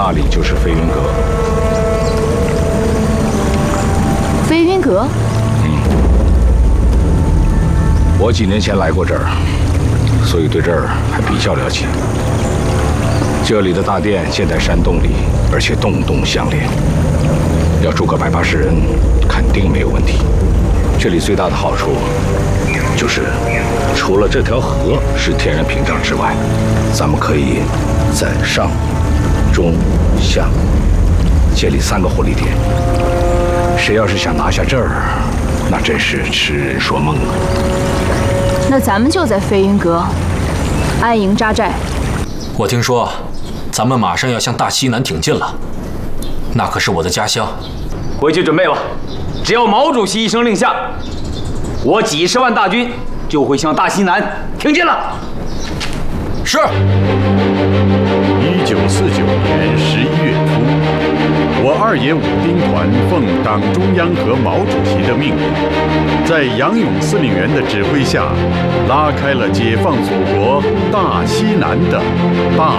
那里就是飞云阁。 飞云阁？ 我几年前来过这儿，所以对这儿还比较了解。这里的大殿建在山洞里，而且洞洞相连，要住个180人，肯定没有问题。这里最大的好处就是，除了这条河是天然屏障之外，咱们可以在上、中、下建立3个火力点。谁要是想拿下这儿，那真是痴人说梦啊！ 那咱们就在飞云阁安营扎寨。 我听说，咱们马上要向大西南挺进了，那可是我的家乡。 回去准备吧，只要毛主席一声令下，我几10万大军就会向大西南挺进了。 是。 1949年11月初，我2野武兵团奉党中央和毛主席的命令，在杨勇司令员的指挥下，拉开了解放祖国大西南的大